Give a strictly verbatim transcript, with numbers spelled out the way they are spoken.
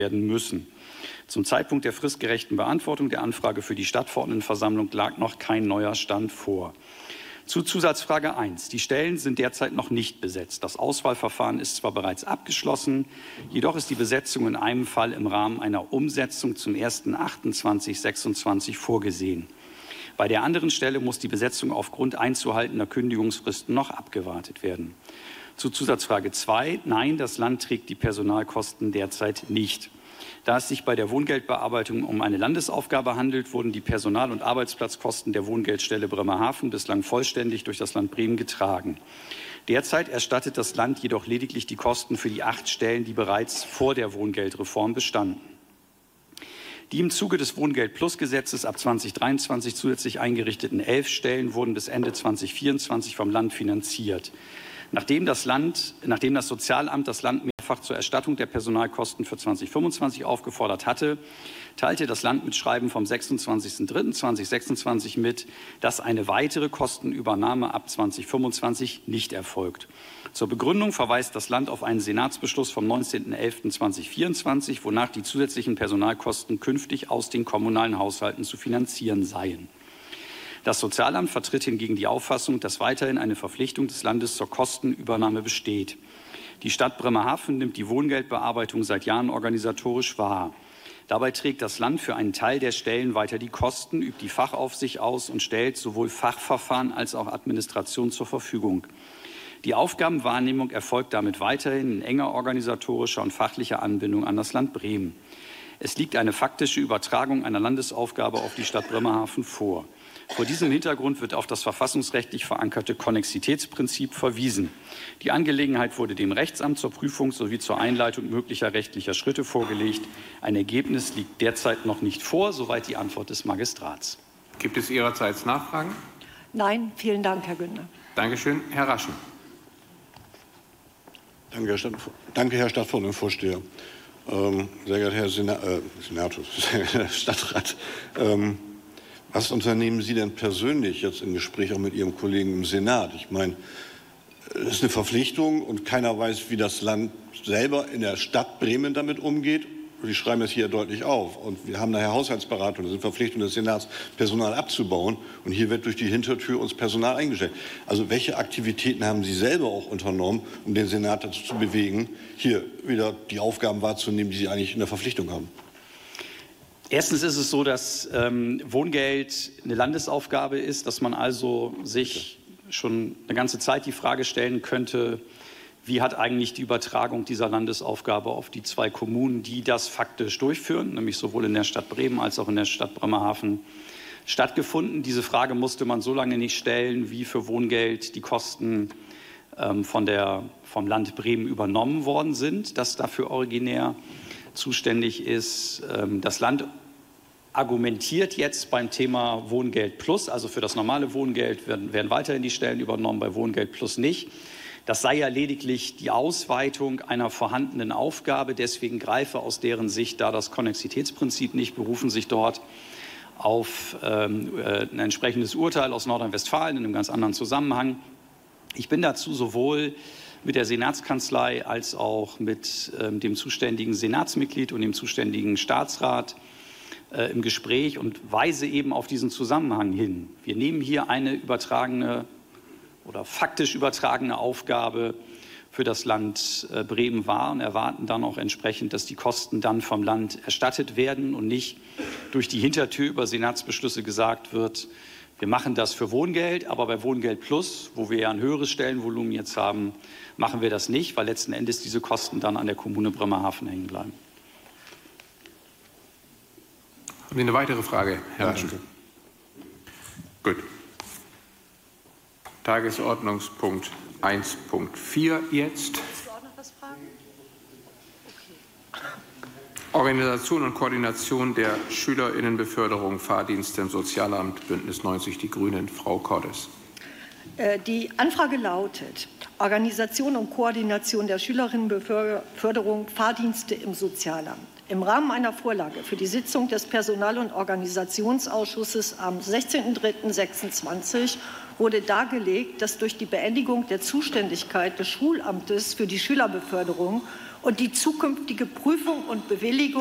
werden müssen. Zum Zeitpunkt der fristgerechten Beantwortung der Anfrage für die Stadtverordnetenversammlung lag noch kein neuer Stand vor. Zu Zusatzfrage eins. Die Stellen sind derzeit noch nicht besetzt. Das Auswahlverfahren ist zwar bereits abgeschlossen, jedoch ist die Besetzung in einem Fall im Rahmen einer Umsetzung zum ersten achten zweitausendsechsundzwanzig vorgesehen. Bei der anderen Stelle muss die Besetzung aufgrund einzuhaltender Kündigungsfristen noch abgewartet werden. Zu Zusatzfrage zwei. Nein, das Land trägt die Personalkosten derzeit nicht. Da es sich bei der Wohngeldbearbeitung um eine Landesaufgabe handelt, wurden die Personal- und Arbeitsplatzkosten der Wohngeldstelle Bremerhaven bislang vollständig durch das Land Bremen getragen. Derzeit erstattet das Land jedoch lediglich die Kosten für die acht Stellen, die bereits vor der Wohngeldreform bestanden. Die im Zuge des Wohngeld-Plus-Gesetzes ab zweitausenddreiundzwanzig zusätzlich eingerichteten elf Stellen wurden bis Ende zweitausendvierundzwanzig vom Land finanziert. Nachdem das Land, nachdem das Sozialamt das Land mehrfach zur Erstattung der Personalkosten für zweitausendfünfundzwanzig aufgefordert hatte, teilte das Land mit Schreiben vom sechsundzwanzigsten dritten zweitausendsechsundzwanzig mit, dass eine weitere Kostenübernahme ab zweitausendfünfundzwanzig nicht erfolgt. Zur Begründung verweist das Land auf einen Senatsbeschluss vom neunzehnten elften zweitausendvierundzwanzig, wonach die zusätzlichen Personalkosten künftig aus den kommunalen Haushalten zu finanzieren seien. Das Sozialamt vertritt hingegen die Auffassung, dass weiterhin eine Verpflichtung des Landes zur Kostenübernahme besteht. Die Stadt Bremerhaven nimmt die Wohngeldbearbeitung seit Jahren organisatorisch wahr. Dabei trägt das Land für einen Teil der Stellen weiter die Kosten, übt die Fachaufsicht aus und stellt sowohl Fachverfahren als auch Administration zur Verfügung. Die Aufgabenwahrnehmung erfolgt damit weiterhin in enger organisatorischer und fachlicher Anbindung an das Land Bremen. Es liegt eine faktische Übertragung einer Landesaufgabe auf die Stadt Bremerhaven vor. Vor diesem Hintergrund wird auf das verfassungsrechtlich verankerte Konnexitätsprinzip verwiesen. Die Angelegenheit wurde dem Rechtsamt zur Prüfung sowie zur Einleitung möglicher rechtlicher Schritte vorgelegt. Ein Ergebnis liegt derzeit noch nicht vor, soweit die Antwort des Magistrats. Gibt es Ihrerseits Nachfragen? Nein, vielen Dank, Herr Günther. Dankeschön. Herr Raschen. Danke, Herr, Stadt, danke, Herr Stadtverordnetenvorsteher. Ähm, sehr geehrter Herr Sena, äh, Senator, sehr geehrter Herr Stadtrat. Ähm, Was unternehmen Sie denn persönlich jetzt im Gespräch auch mit Ihrem Kollegen im Senat? Ich meine, das ist eine Verpflichtung und keiner weiß, wie das Land selber in der Stadt Bremen damit umgeht. Sie schreiben es hier deutlich auf. Und wir haben nachher Haushaltsberatung, das ist eine Verpflichtung des Senats, Personal abzubauen. Und hier wird durch die Hintertür uns Personal eingestellt. Also welche Aktivitäten haben Sie selber auch unternommen, um den Senat dazu zu bewegen, hier wieder die Aufgaben wahrzunehmen, die Sie eigentlich in der Verpflichtung haben? Erstens ist es so, dass ähm, Wohngeld eine Landesaufgabe ist, dass man also sich schon eine ganze Zeit die Frage stellen könnte, wie hat eigentlich die Übertragung dieser Landesaufgabe auf die zwei Kommunen, die das faktisch durchführen, nämlich sowohl in der Stadt Bremen als auch in der Stadt Bremerhaven, stattgefunden. Diese Frage musste man so lange nicht stellen, wie für Wohngeld die Kosten ähm, von der, vom Land Bremen übernommen worden sind, das dafür originär zuständig ist. Ähm, das Land argumentiert jetzt beim Thema Wohngeld Plus, also für das normale Wohngeld werden, werden weiterhin die Stellen übernommen, bei Wohngeld Plus nicht. Das sei ja lediglich die Ausweitung einer vorhandenen Aufgabe. Deswegen greife aus deren Sicht da das Konnexitätsprinzip nicht, berufen sich dort auf ähm, äh, ein entsprechendes Urteil aus Nordrhein-Westfalen in einem ganz anderen Zusammenhang. Ich bin dazu sowohl mit der Senatskanzlei als auch mit ähm, dem zuständigen Senatsmitglied und dem zuständigen Staatsrat äh, im Gespräch und weise eben auf diesen Zusammenhang hin. Wir nehmen hier eine übertragene oder faktisch übertragene Aufgabe für das Land äh, Bremen wahr und erwarten dann auch entsprechend, dass die Kosten dann vom Land erstattet werden und nicht durch die Hintertür über Senatsbeschlüsse gesagt wird, wir machen das für Wohngeld, aber bei Wohngeld Plus, wo wir ja ein höheres Stellenvolumen jetzt haben, machen wir das nicht, weil letzten Endes diese Kosten dann an der Kommune Bremerhaven hängen bleiben. Haben Sie eine weitere Frage, Herr Raschen? Gut. Tagesordnungspunkt eins Punkt vier jetzt. Willst du auch noch was fragen? Okay. Organisation und Koordination der SchülerInnenbeförderung, Fahrdienste im Sozialamt, Bündnis neunzig Die Grünen. Frau Cordes. Die Anfrage lautet: Organisation und Koordination der Schülerinnenbeförderung, Fahrdienste im Sozialamt. Im Rahmen einer Vorlage für die Sitzung des Personal- und Organisationsausschusses am sechzehnten dritten sechsundzwanzig wurde dargelegt, dass durch die Beendigung der Zuständigkeit des Schulamtes für die Schülerbeförderung und die zukünftige Prüfung und Bewilligung